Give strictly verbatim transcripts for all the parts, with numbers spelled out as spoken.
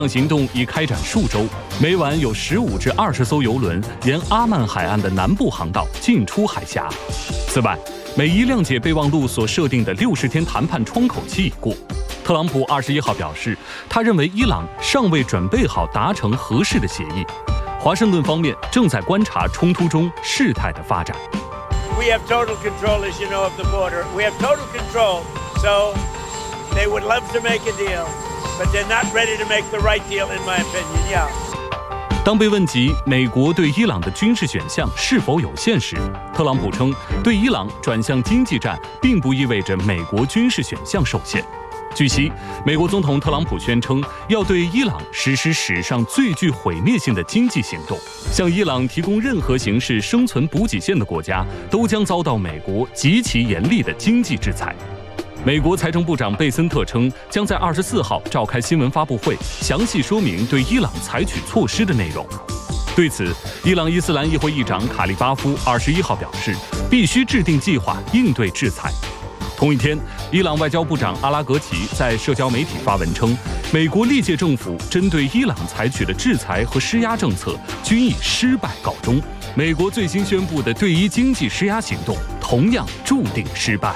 行动已开展数周，每晚有十五至二十艘油轮沿阿曼海岸的南部航道进出海峡。此外，每一谅解备忘录所设定的六十天谈判窗口期已过。特朗普二十一号表示，他认为伊朗尚未准备好达成合适的协议。华盛顿方面正在观察冲突中事态的发展。 We have total control, as you know, of the border. We have total control, so they would love to make a deal, but they're not ready to make the right deal, in my opinion. Yeah. 当被问及美国对伊朗的军事选项是否有限时，特朗普称，对伊朗转向经济战并不意味着美国军事选项受限。据悉，美国总统特朗普宣称要对伊朗实施史上最具毁灭性的经济行动，向伊朗提供任何形式生存补给线的国家都将遭到美国极其严厉的经济制裁。美国财政部长贝森特称，将在二十四号召开新闻发布会，详细说明对伊朗采取措施的内容。对此，伊朗伊斯兰议会议长卡利巴夫二十一号表示，必须制定计划应对制裁。同一天，伊朗外交部长阿拉格齐在社交媒体发文称，美国历届政府针对伊朗采取的制裁和施压政策均以失败告终。美国最新宣布的对伊经济施压行动同样注定失败。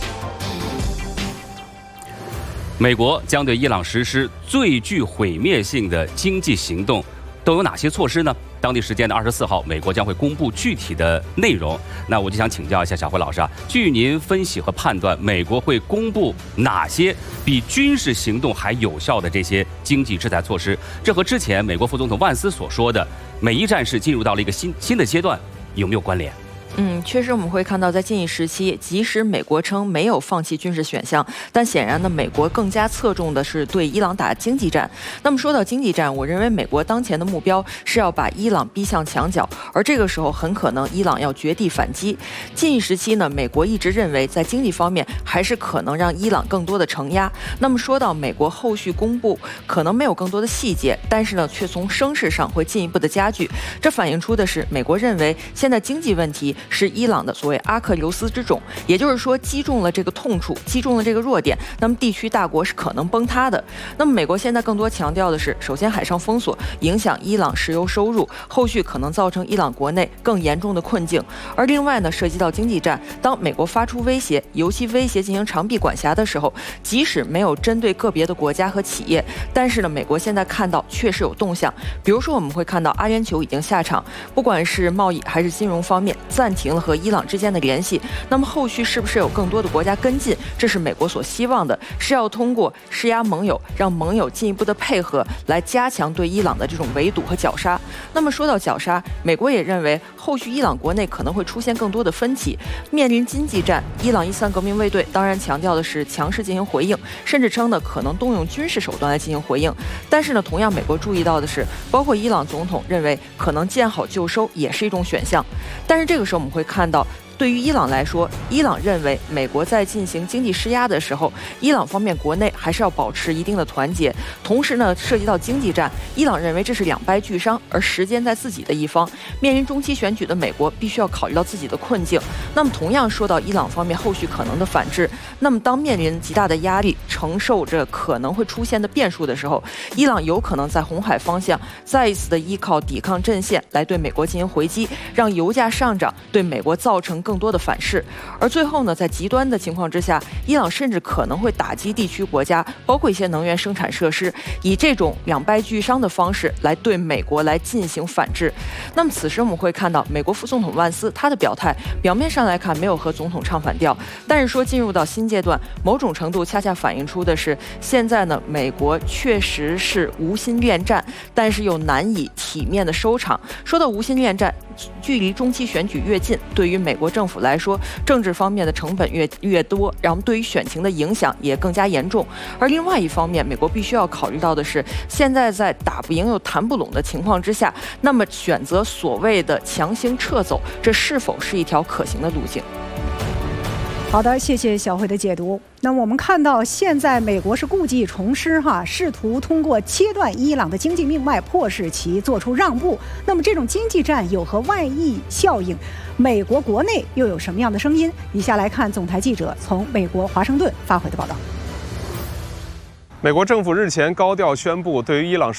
美国将对伊朗实施最具毁灭性的经济行动，都有哪些措施呢？当地时间的二十四号，美国将会公布具体的内容。那我就想请教一下小辉老师啊，据您分析和判断，美国会公布哪些比军事行动还有效的这些经济制裁措施？这和之前美国副总统万斯所说的美伊战事进入到了一个新新的阶段有没有关联？ 嗯，确实我们会看到，在近一时期，即使美国称没有放弃军事选项，但显然呢，美国更加侧重的是对伊朗打经济战。那么说到经济战，我认为美国当前的目标是要把伊朗逼向墙角，而这个时候很可能伊朗要绝地反击。近一时期呢，美国一直认为在经济方面还是可能让伊朗更多的承压。那么说到美国后续公布，可能没有更多的细节，但是呢，却从声势上会进一步的加剧。这反映出的是美国认为现在经济问题是伊朗的所谓阿克琉斯之踵，也就是说击中了这个痛处，击中了这个弱点，那么地区大国是可能崩塌的。那么美国现在更多强调的是，首先海上封锁影响伊朗石油收入，后续可能造成伊朗国内更严重的困境。而另外呢，涉及到经济战，当美国发出威胁，尤其威胁进行长臂管辖的时候，即使没有针对个别的国家和企业，但是呢，美国现在看到确实有动向。比如说我们会看到阿联酋已经下场，不管是贸易还是金融方面暂停了和伊朗之间的联系，那么后续是不是有更多的国家跟进？这是美国所希望的，是要通过施压盟友，让盟友进一步的配合，来加强对伊朗的这种围堵和绞杀。那么说到绞杀，美国也认为后续伊朗国内可能会出现更多的分歧，面临经济战，伊朗伊斯兰革命卫队当然强调的是强势进行回应，甚至称呢可能动用军事手段来进行回应。但是呢，同样美国注意到的是，包括伊朗总统认为可能见好就收也是一种选项。但是这个时候我们会看到，对于伊朗来说，伊朗认为美国在进行经济施压的时候，伊朗方面国内还是要保持一定的团结。同时呢，涉及到经济战，伊朗认为这是两败俱伤，而时间在自己的一方。面临中期选举的美国，必须要考虑到自己的困境。那么同样说到伊朗方面后续可能的反制，那么当面临极大的压力，承受着可能会出现的变数的时候，伊朗有可能在红海方向再一次的依靠抵抗阵线来对美国进行回击，让油价上涨，对美国造成更多的反噬。而最后呢，在极端的情况之下，伊朗甚至可能会打击地区国家，包括一些能源生产设施，以这种两败俱伤的方式来对美国来进行反制。那么此时我们会看到，美国副总统万斯他的表态，表面上来看没有和总统唱反调，但是说进入到新阶段，某种程度恰恰反映出的是，现在呢，美国确实是无心恋战，但是又难以体面的收场。说到无心恋战，距离中期选举越近，对于美国政府来说，政治方面的成本越越多，然后对于选情的影响也更加严重。而另外一方面，美国必须要考虑到的是，现在在打不赢又谈不拢的情况之下，那么选择所谓的强行撤走，这是否是一条可行的路径？ 好的，谢谢小慧的解读。那么我们看到，现在美国是故技重施哈，试图通过切断伊朗的经济命脉，迫使其做出让步。那么这种经济战有何外溢效应？美国国内又有什么样的声音？以下来看总台记者从美国华盛顿发回的报道。 美国政府日前高调宣布，对于伊朗实